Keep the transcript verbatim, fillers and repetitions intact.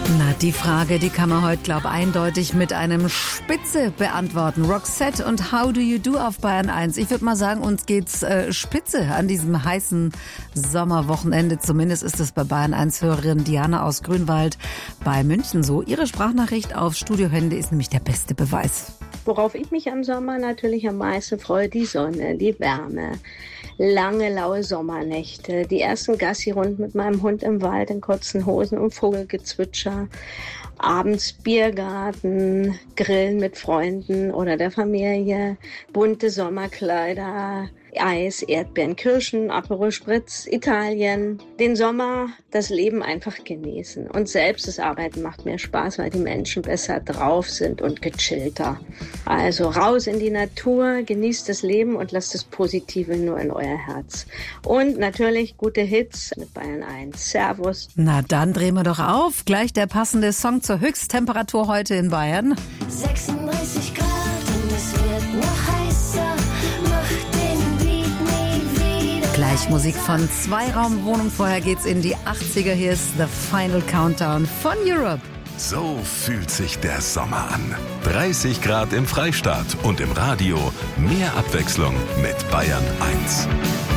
Na, die Frage, die kann man heute, glaube ich, eindeutig mit einem Spitze beantworten. Roxette und How Do You Do auf Bayern eins. Ich würde mal sagen, uns geht's äh, spitze an diesem heißen Sommerwochenende. Zumindest ist es bei Bayern eins Hörerin Diana aus Grünwald bei München so. Ihre Sprachnachricht auf Studiohände ist nämlich der beste Beweis. Worauf ich mich am Sommer natürlich am meisten freue, die Sonne, die Wärme. Lange, laue Sommernächte, die ersten Gassi-Runden mit meinem Hund im Wald in kurzen Hosen und Vogelgezwitscher, abends Biergarten, Grillen mit Freunden oder der Familie, bunte Sommerkleider, Eis, Erdbeeren, Kirschen, Aperol Spritz, Italien. Den Sommer, das Leben einfach genießen. Und selbst das Arbeiten macht mir Spaß, weil die Menschen besser drauf sind und gechillter. Also raus in die Natur, genießt das Leben und lasst das Positive nur in euer Herz. Und natürlich gute Hits mit Bayern eins. Servus. Na, dann drehen wir doch auf. Gleich der passende Song zur Höchsttemperatur heute in Bayern. sechsunddreißig Grad und es wird noch heißer. Macht den Beat nie wieder. Gleich Musik von Zweiraumwohnung. Vorher geht's in die achtziger. Hier ist The Final Countdown von Europe. So fühlt sich der Sommer an. dreißig Grad im Freistaat und im Radio. Mehr Abwechslung mit Bayern eins.